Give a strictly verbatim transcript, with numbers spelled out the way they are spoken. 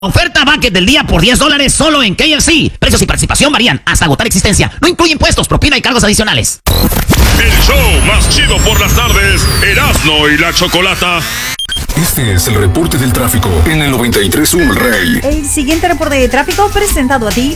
Oferta bucket del día por diez dólares solo en K F C. Precios y participación varían hasta agotar existencia. No incluye impuestos, propina y cargos adicionales. El show más chido por las tardes, Erasmo y la Chocolata. Este es el reporte del tráfico en el noventa y tres punto uno El Rey. El siguiente reporte de tráfico presentado a ti